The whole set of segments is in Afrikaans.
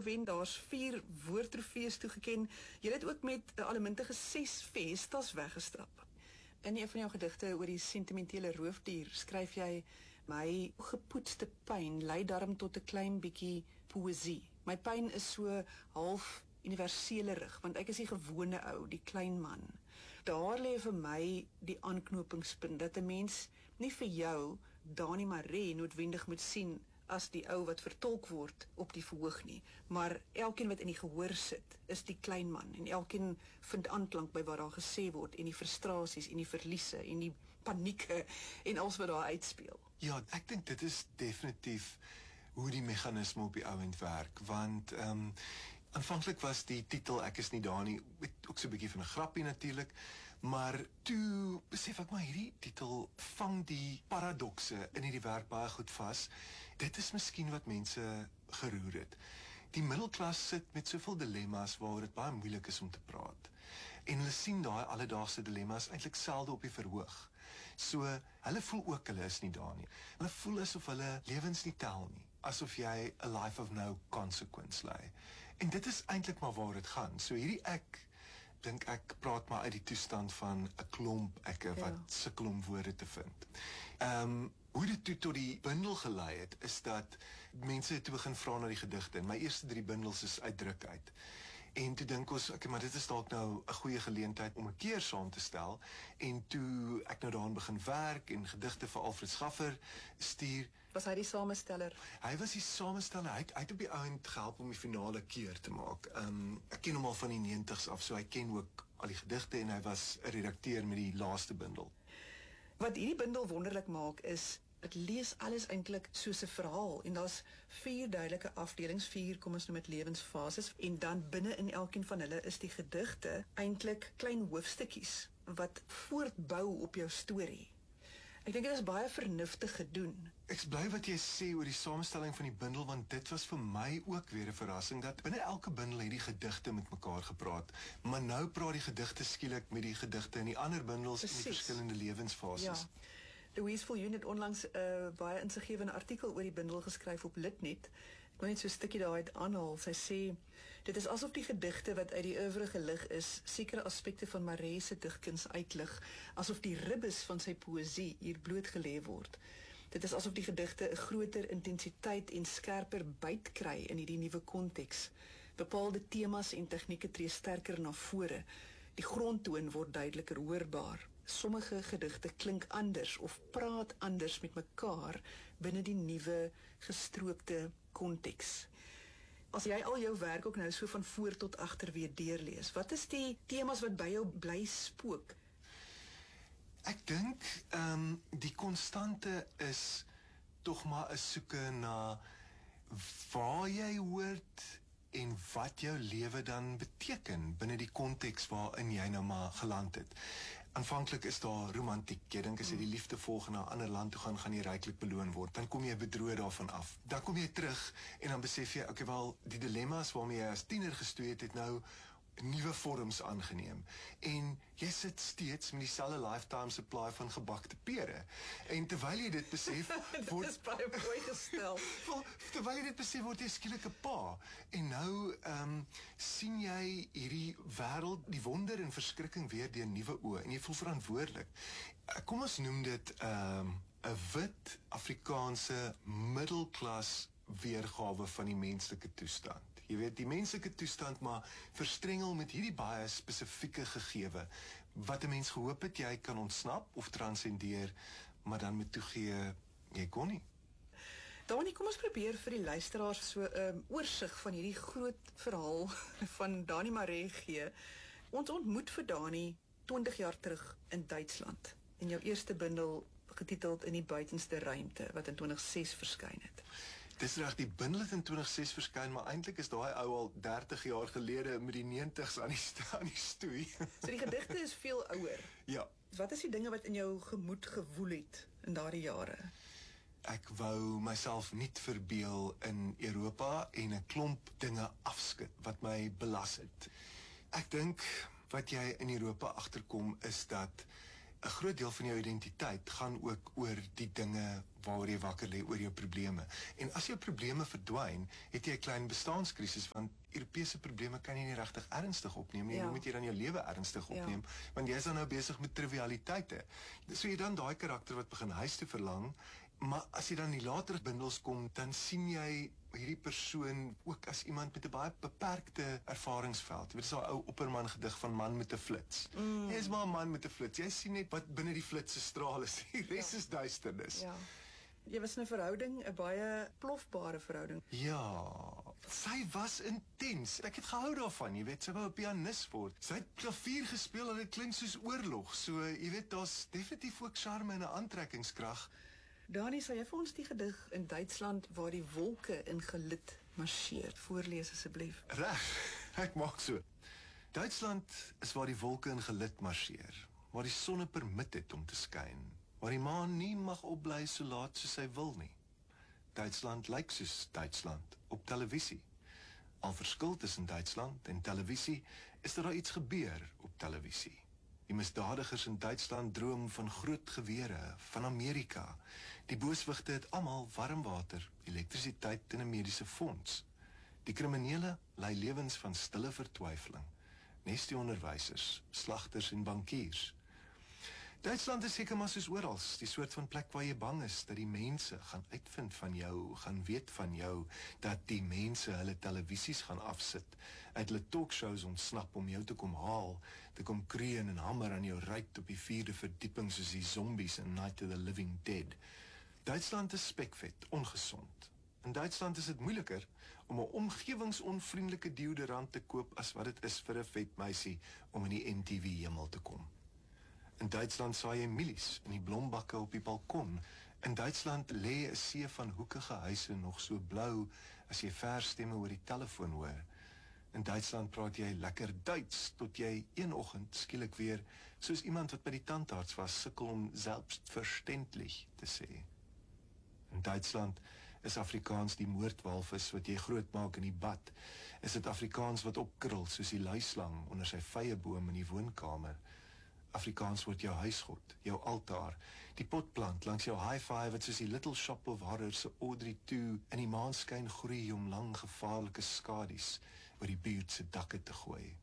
gewen, daar's 4 woordtrofees toegeken. Jy het ook met 'n allemintige 6 Festas weggestrap. In een van jou gedigte oor die sentimentele roofdier skryf jy: my gepoetste pyn lei darm tot 'n klein bietjie poësie. My pyn is so half universelerig, want ek is die gewone ou, die klein man. Daar lê vir my die aanknopingspunt, dat 'n mens nie vir jou, Dani Maree, noodwendig moet sien as die ou wat vertolk word op die verhoog nie, maar elkeen wat in die gehoor sit, is die klein man, en elkeen vind aanklank by wat daar gesê word, en die frustrasies, en die verliese, en die panieke, en alles wat daar uitspeel. Ja, ek dink dit is definitief hoe die meganisme op die ouend werk, want aanvanklik was die titel Ek is nie daar nie, ook so 'n bietjie van 'n grappie natuurlik, maar toe besef ek maar hierdie titel vang die paradokse in hierdie werk baie goed vas. Dit is miskien wat mense geroer het. Die middelklas sit met soveel dilemma's waaroor dit baie moeilik is om te praat. En hulle sien daai alledaagse dilemma's eintlik selde op die verhoog. So, hulle voel ook hulle is nie daar nie. Hulle voel asof hulle lewens nie tel nie. Asof jy a life of no consequence lei. En dit is eintlik maar waar dit gaan. So hierdie ek dink ek praat maar uit die toestand van 'n klomp ekke wat sukkel om woorde te vind. Hoe dit toe tot die bundel gelei het, is dat mense toe begin vra na die gedigte. En my eerste 3 bundels is uit druk uit. En toe dink ons, okay, maar dit is dalk nou 'n goeie geleentheid om 'n keer saam te stel. En toe ek nou daaraan begin werk en gedigte vir Alfred Schaffer stuur. Was hy die samesteller? Hy was die samesteller. Hy het op die ouend gehelp om die finale keer te maak. Ek ken hom al van die 90's af, so hy ken ook al die gedigte en hy was 'n redakteur met die laaste bundel. Wat hierdie bundel wonderlik maak is, ek lees alles eintlik soos 'n verhaal, en daar's 4 duidelike afdelings, 4, kom ons noem dit lewensfases, en dan binne in elkeen van hulle is die gedigte eintlik klein hoofstukkies wat voortbou op jou storie. Ek dink dit is baie vernuftig gedoen. Ek's bly wat jy sê oor die samestelling van die bundel, want dit was vir my ook weer 'n verrassing, dat binne elke bundel het die gedigte met mekaar gepraat, maar nou praat die gedigte skielik met die gedigte in die ander bundels in die verskillende lewensfases. Ja. Louise Viljoen het onlangs baie insiggewende artikel oor die bundel geskryf op Litnet. Ek wil net so 'n stukkie daaruit aanhaal. Sy sê, dit is asof die gedigte wat uit die oeuvre gelig is, sekere aspekte van Maree se digkuns uitlig, asof die ribbes van sy poësie hier blootgelê word. Dit is asof die gedigte 'n groter intensiteit en skerper byt kry in hierdie nuwe konteks. Bepaalde temas en tegnieke tree sterker na vore. Die grondtoon word duideliker hoorbaar. Sommige gedigte klink anders of praat anders met mekaar binne die nuwe gestroopte konteks. As jy al jou werk ook nou so van voor tot agter weer deurlees, wat is die temas wat by jou bly spook? Ek dink die konstante is tog maar 'n soeke na waar jy hoort en wat jou lewe dan beteken binne die konteks waarin jy nou maar geland het. Aanvanklik is daar romantiek. Jy dink as jy die liefde volg na 'n ander land toe gaan jy ryklik beloon word. Dan kom jy bedroog daarvan af. Dan kom jy terug en dan besef jy, okay, wel, die dilemma's waarmee jy as tiener gestoei het nou nuwe vorms aangeneem. En jy sit steeds met dieselfde lifetime supply van gebakte pere. En terwyl jy dit besef, Dit is baie mooi gestel. Terwyl jy dit besef, word jy skielik 'n pa. En nou sien jy hierdie wêreld, die wonder en verskrikking weer deur nuwe oë en jy voel verantwoordelik. Kom ons noem dit 'n wit Afrikaanse middelklas weergawe van die menslike toestand. Jy weet, die menslike toestand maar verstrengel met hierdie baie spesifieke gegewe, wat 'n mens gehoop het jy kan ontsnap of transcendeer, maar dan moet toegee, jy kon nie. Dani, kom ons probeer vir die luisteraars so 'n oorsig van hierdie groot verhaal van Dani Maree gee. Ons ontmoet vir Dani 20 jaar terug in Duitsland, in jou eerste bundel getiteld In die buitenste ruimte, wat in 2006 verskyn het. Dis reg, die bundel het in 2006 verskyn, maar eintlik is daai ou al 30 jaar gelede met die 90's aan die stoei. So die gedigte is veel ouer. Ja. Wat is die dinge wat in jou gemoed gewoel het in daardie jare? Ek wou myself nie verbeel in Europa en 'n klomp dinge afskud wat my belas het. Ek dink wat jy in Europa agterkom is dat 'n groot deel van jou identiteit gaan ook oor die dinge waaroor jy wakker lê, oor jou probleme. En as jou probleme verdwyn, het jy 'n klein bestaanskrisis, want Europese probleme kan jy nie regtig ernstig opneem nie. Jy moet jy dan jou lewe ernstig opneem, want jy is dan nou besig met trivialiteite. So jy dan daai karakter wat begin huis toe verlang, maar as jy dan in die latere bundels kom, dan sien jy hierdie persoon ook as iemand met 'n baie beperkte ervaringsveld. Jy weet, dis daai ou Opperman gedig van Man met 'n flits. Jy is maar 'n man met 'n flits. Jy sien net wat binne die flits se straal is. Die res is duisternis. Ja. Jy was in 'n verhouding, 'n baie plofbare verhouding. Ja, sy was intens. Ek het gehou daarvan, jy weet, sy wou 'n pianis word. Sy het klavier gespeel en dit klink soos oorlog. So, jy weet, daar's definitief ook charme en 'n aantrekkingskrag. Dani, sal jy vir ons die gedig in Duitsland waar die wolke in gelid marseer voorlees asseblief? Reg, ek maak so. Duitsland is waar die wolke in gelid marseer, waar die sonne permit het om te skyn, waar die maan nie mag opbly so laat soos hy wil nie. Duitsland lyk soos Duitsland op televisie. Al verskil tussen Duitsland en televisie is daar iets gebeur op televisie. Die misdadigers in Duitsland droom van groot gewere, van Amerika. Die booswigte het almal warm water, elektrisiteit en 'n mediese fonds. Die kriminele lei lewens van stille vertwyfeling. Nes die onderwysers, slagters en bankiers. Duitsland is seker maar soos oral, die soort van plek waar jy bang is dat die mense gaan uitvind van jou, gaan weet van jou, dat die mense hulle televisies gaan afsit, uit hulle talkshows ontsnap om jou te kom haal, te kom kreun en hamer aan jou ruit op die 4de verdieping soos die zombies in Night of the Living Dead. Duitsland is spekvet, ongesond. In Duitsland is dit moeiliker om 'n omgewingsonvriendelike deodorant te koop as wat dit is vir 'n vet meisie om in die MTV hemel te kom. In Duitsland saai jy mielies in die blombakke op die balkon. In Duitsland lê 'n see van hoekige huise nog so blou as jy verstemme oor die telefoon hoor. In Duitsland praat jy lekker Duits tot jy een oggend skielik weer soos iemand wat by die tandarts was sukkel om selbstverständlich te sê. In Duitsland is Afrikaans die moordwalvis wat jy grootmaak in die bad. Is dit Afrikaans wat opkrul soos die luislang onder sy vyeboom in die woonkamer. Afrikaans word jou huisgod, jou altaar, die potplant langs jou hi-fi wat soos die Little Shop of Horrors se Audrey 2 in die maanskyn groei om lang gevaarlike skadies oor die buurt se dakke te gooi.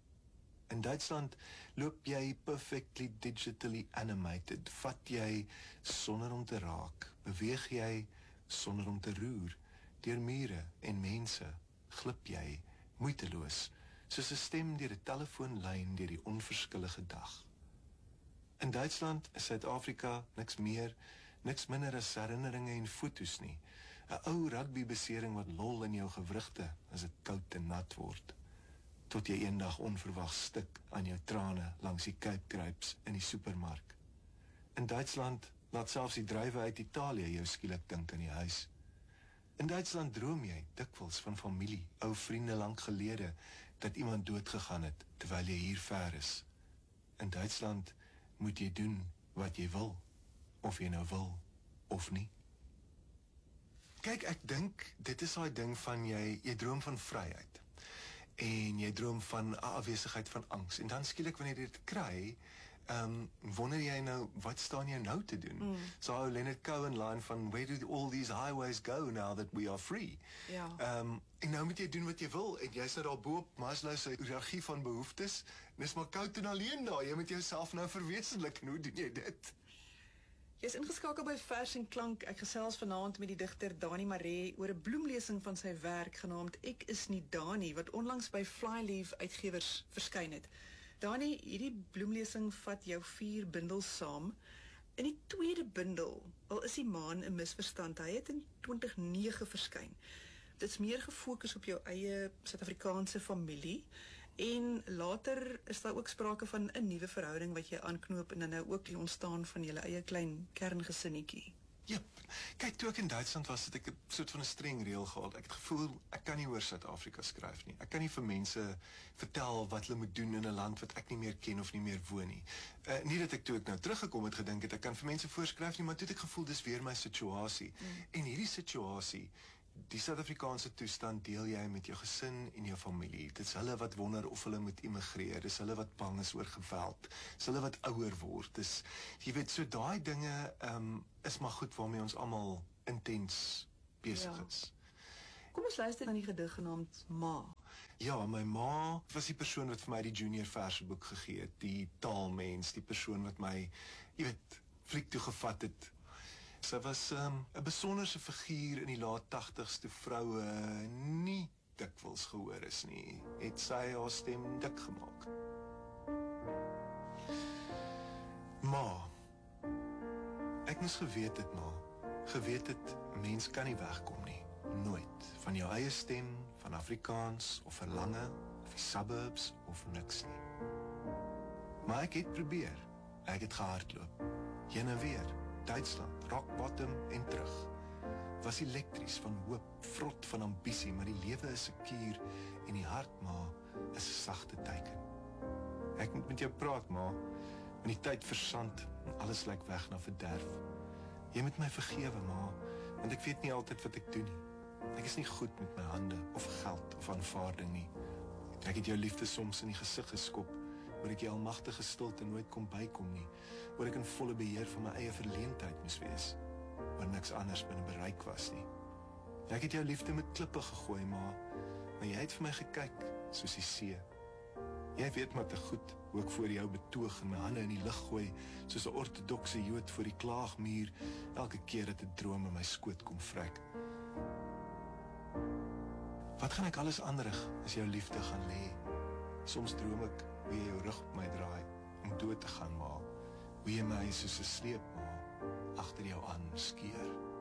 In Duitsland loop jy perfectly digitally animated, vat jy sonder om te raak, beweeg jy sonder om te roer, deur mure en mense, glip jy, moeiteloos, soos 'n stem deur 'n telefoonlyn deur die onverskillige dag. In Duitsland is Suid-Afrika niks meer, niks minder as herinneringe en foto's nie. 'n Ou rugbybesering wat lol in jou gewrigte as dit koud en nat word. Tot jy eendag onverwags stik aan jou trane langs die Cape Grapes in die supermark. In Duitsland laat selfs die druiwe uit Italië jou skielik dink aan die huis. In Duitsland droom jy dikwels van familie, ou vriende lank gelede, dat iemand doodgegaan het terwyl jy hier ver is. In Duitsland moet jy doen wat jy wil, of jy nou wil of nie. Kyk, ek dink dit is daai ding van jy droom van vryheid. En jy droom van 'n afwesigheid van angs. En dan skielik wanneer jy dit kry, wonder jy nou, wat staan jy nou te doen? So Leonard Cohen line van where do all these highways go now that we are free? Ja. En nou moet jy doen wat jy wil, en jy's nou daar bo op Maslow se hiërargie van behoeftes, en dis maar koud en alleen daar, jy moet jouself nou verwesenlik, en hoe doen jy dit? Jy is ingeskakel by Vers en Klank. Ek gesels vanaand met die digter Dani Maree oor 'n bloemlesing van sy werk genaamd Ek is nie Dani, wat onlangs by Flyleaf Uitgewers verskyn het. Dani, hierdie bloemlesing vat jou 4 bundels saam. In die tweede bundel, al is die maan 'n misverstand, hy het in 2009 verskyn. Dit is meer gefokus op jou eie Suid-Afrikaanse familie. En later is daar ook sprake van 'n nuwe verhouding wat jy aanknoop en dan nou ook die ontstaan van julle eie klein kerngesinnetjie. Jep, kyk, toe ek in Duitsland was, het ek 'n soort van 'n streng reël gehad. Ek het gevoel, ek kan nie oor Suid-Afrika skryf nie. Ek kan nie vir mense vertel wat hulle moet doen in 'n land wat ek nie meer ken of nie meer woon nie. Nie dat ek toe ek nou teruggekom het gedink het, ek kan vir mense voorskryf nie, maar toe het ek gevoel, dis weer my situasie. En hierdie situasie, die Suid-Afrikaanse toestand deel jy met jou gesin en jou familie. Dit is hulle wat wonder of hulle moet immigreer, dis hulle wat bang is oor geweld, dis hulle wat ouer word. Dis, jy weet, so daai dinge is maar goed waarmee ons almal intens besig is. Kom ons luister na die gedig genaamd Ma. Ja, my ma was die persoon wat vir my die junior verseboek gegee het, die taalmens, die persoon wat my, jy weet, fliek toe gevat het. Sy was 'n besonderse figuur in die laat 80's toe vroue nie dikwels gehoor is nie, het sy haar stem dik gemaak. Ma, ek moes geweet het, ma, geweet het, mens kan nie wegkom nie, nooit, van jou eie stem, van Afrikaans, of verlange, of die suburbs, of niks nie. Maar ek het probeer, ek het gehardloop, heen en weer, Duitsland, rock bottom en terug. Was elektries van hoop, vrot van ambisie, maar die lewe is 'n kuur en die hart, ma, is 'n sagte teiken. Ek moet met jou praat, ma, want die tyd versand en alles lyk weg na verderf. Jy moet my vergewe, ma, want ek weet nie altyd wat ek doen nie. Ek is nie goed met my hande, of geld, of aanvaarding nie. Ek het jou liefde soms in die gesig geskop, waar ek die almagtige stilte nooit kon bykom nie, waar ek in volle beheer van my eie verleentheid moes wees, waar niks anders binne bereik was nie. Ek het jou liefde met klippe gegooi, maar jy het vir my gekyk, soos die see. Jy weet maar te goed, hoe ek voor jou betoog en my hande in die lug gooi, soos 'n ortodokse Jood voor die klaagmuur, elke keer dat 'n droom in my skoot kom vrek. Wat gaan ek alles aanrig as jou liefde gaan lê? Soms droom ek hoe jy jou rug op my draai, om dood te gaan, maar hoe jy my soos 'n sleep, maar agter jou aan skeer.